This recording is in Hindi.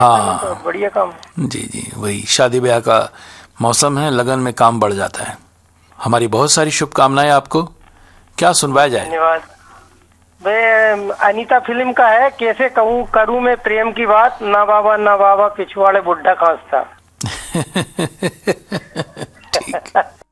हाँ बढ़िया काम। जी जी, वही शादी ब्याह का मौसम है, लगन में काम बढ़ जाता है। हमारी बहुत सारी शुभकामनाएं आपको। क्या सुनवाया जाए? धन्यवाद। भाई अनीता फिल्म का है, कैसे कहूँ करूँ मैं प्रेम की बात, ना बाबा पिछवाड़े बुड्ढा खांसता। ठीक।